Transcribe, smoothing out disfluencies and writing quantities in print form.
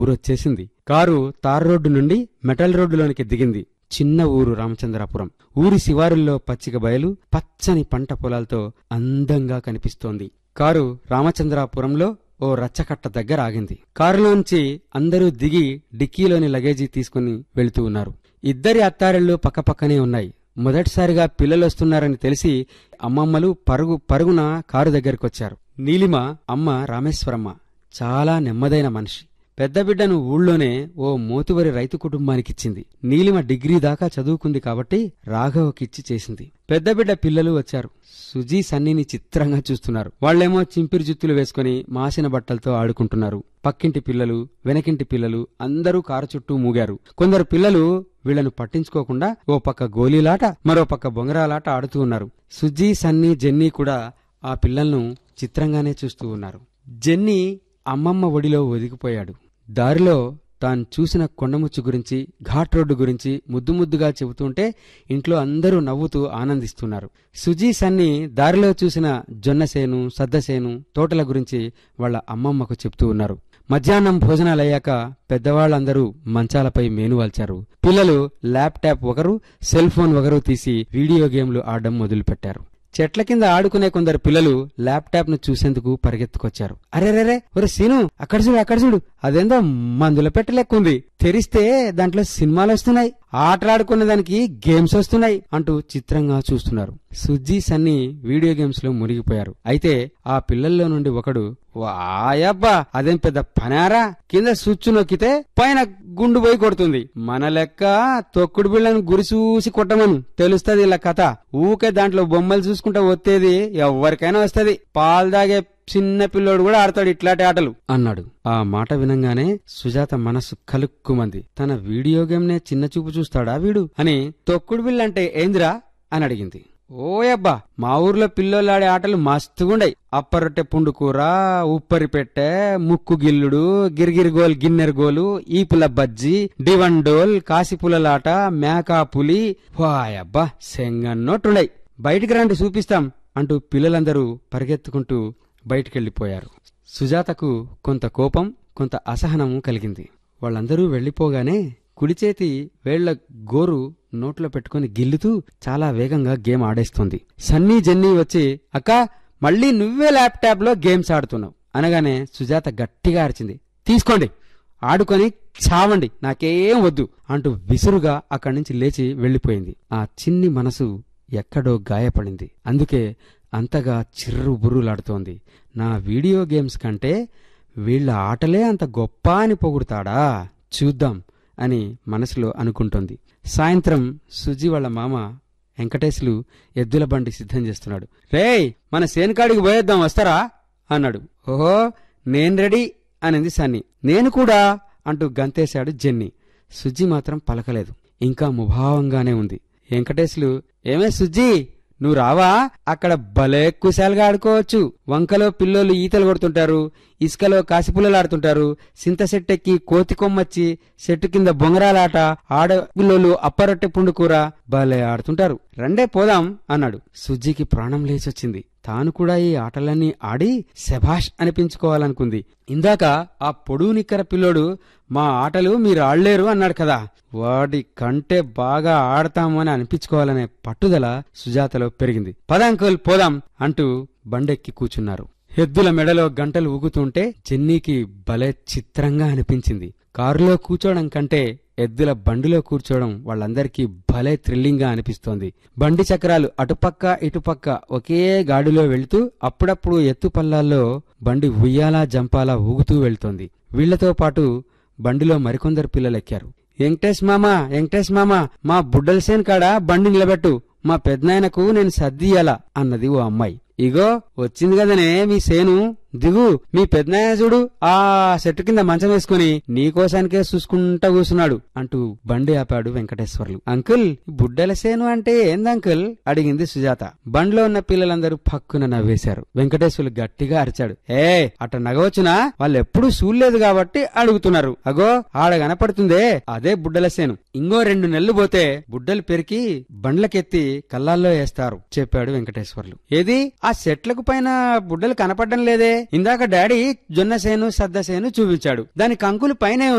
ఊరొచ్చేసింది. Car tar road నుండి metal రోడ్డులోనికి దిగింది. చిన్న ఊరు రామచంద్రాపురం. ఊరి శివారుల్లో పచ్చిక బయలు, పచ్చని పంట పొలాలతో అందంగా కనిపిస్తోంది. కారు రామచంద్రాపురంలో ఓ రచ్చకట్ట దగ్గర ఆగింది. కారులోంచి అందరూ దిగి డిక్కీలోని లగేజీ తీసుకుని వెళుతూ ఉన్నారు. ఇద్దరి అత్తారిళ్లు పక్కపక్కనే ఉన్నాయి. మొదటిసారిగా పిల్లలొస్తున్నారని తెలిసి అమ్మమ్మలు పరుగున కారు దగ్గరకొచ్చారు. నీలిమ అమ్మ రామేశ్వరమ్మ చాలా నెమ్మదైన మనిషి. పెద్ద బిడ్డను ఊళ్ళోనే ఓ మోతువరి రైతు కుటుంబానికిచ్చింది. నీలిమ డిగ్రీ దాకా చదువుకుంది కాబట్టి రాఘవకిచ్చి చేసింది. పెద్ద బిడ్డ పిల్లలు వచ్చారు. సుజీ సన్నీని చిత్రంగా చూస్తున్నారు. వాళ్లేమో చింపిరి జుత్తులు వేసుకుని మాసిన బట్టలతో ఆడుకుంటున్నారు. పక్కింటి పిల్లలు, వెనకింటి పిల్లలు అందరూ కారు చుట్టూ మూగారు. కొందరు పిల్లలు వీళ్లను పట్టించుకోకుండా ఓ పక్క గోలీలాట, మరో పక్క బొంగరాలాట ఆడుతూ ఉన్నారు. సుజీ, సన్నీ, జెన్నీ కూడా ఆ పిల్లలను చిత్రంగానే చూస్తూ ఉన్నారు. జెన్నీ అమ్మమ్మ ఒడిలో ఒదిగిపోయాడు. దారిలో తాను చూసిన కొండముచ్చు గురించి, ఘాట్ రోడ్డు గురించి ముద్దుగా చెబుతుంటే ఇంట్లో అందరూ నవ్వుతూ ఆనందిస్తున్నారు. సుజీ, సన్నీ దారిలో చూసిన జొన్నసేను, సద్దసేను, తోటల గురించి వాళ్ల అమ్మమ్మకు చెప్తూ ఉన్నారు. మధ్యాహ్నం భోజనాలయ్యాక పెద్దవాళ్లందరూ మంచాలపై మేనువాల్చారు. పిల్లలు ల్యాప్టాప్ ఒకరు, సెల్ ఫోన్ ఒకరు తీసి వీడియో గేమ్లు ఆడడం మొదలుపెట్టారు. చెట్ల కింద ఆడుకునే కొందరు పిల్లలు ల్యాప్టాప్ ను చూసేందుకు పరిగెత్తుకొచ్చారు. అరేరేరే, ఒరే సీను, అక్కడ చూడు, అదేందో మందుల పెట్టలేకుంది. తెరిస్తే దాంట్లో సినిమాలు వస్తున్నాయి, ఆటలాడుకునే దానికి గేమ్స్ వస్తున్నాయి అంటూ చిత్రంగా చూస్తున్నారు. సుజ్జీ, సన్నీ వీడియో గేమ్స్ లో మునిగిపోయారు. అయితే ఆ పిల్లల్లో నుండి ఒకడు, వాయబ్బా అదేం పెద్ద పనారా, కింద స్విచ్ నొక్కితే పైన గుండు పోయి కొడుతుంది, మన లెక్క తొక్కుడు బిళ్ళను గురి చూసి కొట్టమను, తెలుస్తది ఇలా కథ, ఊకే దాంట్లో బొమ్మలు చూసుకుంటా వత్తేది ఎవరికైనా వస్తది, పాలు దాగే చిన్న పిల్లోడు కూడా ఆడతాడు ఇట్లాంటి ఆటలు అన్నాడు. ఆ మాట వినంగానే సుజాత మనసు కలుక్కుమంది. తన వీడియో గేమ్ నే చిన్న చూపు చూస్తాడా వీడు అని తొక్కుడు బిళ్ళంటే ఏందిరా అని అడిగింది. ఓయబ్బా, మా ఊర్లో పిల్లోళ్ళాడే ఆటలు మస్తుగుండయి, అప్పరొట్టె పుండుకూర, ఉప్పరి పెట్టె, ముక్కు గిల్లుడు, గిరిగిరిగోల్, గిన్నెరగోలు, ఈపుల బజ్జి, డివండోల్, కాసిపులలాట, మేకాపులి, వాయబ్బా సెంగన్నోటుండయి, బయటికి రండి చూపిస్తాం అంటూ పిల్లలందరూ పరిగెత్తుకుంటూ బయటికెళ్లిపోయారు. సుజాతకు కొంత కోపం, కొంత అసహనము కలిగింది. వాళ్ళందరూ వెళ్లిపోగానే కుడిచేతి వేళ్ల గోరు నోట్లో పెట్టుకుని గిల్లుతూ చాలా వేగంగా గేమ్ ఆడేస్తోంది. సన్నీ, జెన్నీ వచ్చి, అక్కా మళ్లీ నువ్వే ల్యాప్టాప్ లో గేమ్స్ ఆడుతున్నావు అనగానే సుజాత గట్టిగా అరిచింది, తీసుకోండి, ఆడుకొని చావండి, నాకేం వద్దు అంటూ విసురుగా అక్కడి నుంచి లేచి వెళ్లిపోయింది. ఆ చిన్ని మనసు ఎక్కడో గాయపడింది. అందుకే అంతగా చిర్రుబుర్రులాడుతోంది. నా వీడియో గేమ్స్ కంటే వీళ్ల ఆటలే అంత గొప్ప అని పొగుడుతాడా, చూద్దాం అని మనసులో అనుకుంటోంది. సాయంత్రం సుజీ వాళ్ల మామ వెంకటేశ్లు ఎద్దుల బండి సిద్ధం చేస్తున్నాడు. రేయ్, మన సేనుకాడికి పోయేద్దాం, వస్తారా అన్నాడు. ఓహో, నేను రెడీ అనింది సన్నీ. నేను కూడా అంటూ గంతేశాడు జెన్నీ. సుజ్జి మాత్రం పలకలేదు, ఇంకా ముభావంగానే ఉంది. వెంకటేశ్లు, ఏమే సుజ్జీ, నువ్వు రావా, అక్కడ భలే కుశాలుగా ఆడుకోవచ్చు, వంకలో పిల్లోలు ఈతలు కొడుతుంటారు, ఇసుకలో కాసిపుల్లలాడుతుంటారు, సింత సెట్టెక్కి కోతి కొమ్మచ్చి చెట్టు కింద బొంగరాలాట, ఆడపిల్లోలు అప్పరొట్టె పుండుకూర భలే ఆడుతుంటారు, రండే పోదాం అన్నాడు. సుజ్జికి ప్రాణం లేచొచ్చింది. తాను కూడా ఈ ఆటలన్నీ ఆడి శభాష్ అనిపించుకోవాలనుకుంది. ఇందాక ఆ పొడుగు నిక్కర పిల్లోడు మా ఆటలు మీరు ఆడలేరు అన్నాడు కదా, వాడి కంటే బాగా ఆడతామని అనిపించుకోవాలనే పట్టుదల సుజాతలో పెరిగింది. పదంకుల్ పోదాం అంటూ బండెక్కి కూచున్నారు. ఎద్దుల మెడలో గంటలు ఊగుతుంటే జెన్నీకి భలే చిత్రంగా అనిపించింది. కారులో కూర్చోవడం కంటే ఎద్దుల బండిలో కూర్చోవడం వాళ్ళందరికీ భలే థ్రిల్లింగ్ గా అనిపిస్తోంది. బండి చక్రాలు అటుపక్క ఇటుపక్క ఒకే గాడిలో వెళుతూ అప్పుడప్పుడు ఎత్తు పల్లాల్లో బండి ఉయ్యాలా జంపాలా ఊగుతూ వెళ్తోంది. వీళ్లతో పాటు బండిలో మరికొందరు పిల్లలెక్కారు. వెంకటేష్ మామ, మా బుడ్డలసేన్ కాడ బండి నిలబెట్టు, మా పెద్దనాయనకు నేను సర్దియ్యాలా అన్నది ఓ అమ్మాయి. ఇగో వచ్చింది కదనే మీ సేను, దిగు, మీ పెద్దనాయన చూడు ఆ చెట్టు కింద మంచం వేసుకుని నీకోసానికే చూసుకుంటా కూసున్నాడు అంటూ బండి ఆపాడు వెంకటేశ్వర్లు. అంకుల్, బుడ్డల సేను అంటే ఏందంకుల్ అడిగింది సుజాత. బండ్లో ఉన్న పిల్లలందరూ పక్కున నవ్వేశారు. వెంకటేశ్వర్లు గట్టిగా అరిచాడు, అట్ట నగవచ్చునా, వాళ్ళెప్పుడూ చూడలేదు కాబట్టి అడుగుతున్నారు, అగో ఆడ కనపడుతుందే అదే బుడ్డల సేను, ఇంకో 2 నెలలు పోతే బుడ్డలు పెరికి బండ్లకెత్తి కల్లాల్లో వేస్తారు చెప్పాడు వెంకటేశ్వర్లు. ఏది ఆ చెట్లకు పైన బుడ్డలు కనపడడం లేదే ఇందాక డాడీ జొన్న సేను సద్ద సేను చూపించాడు, దాని కంకులు పైనే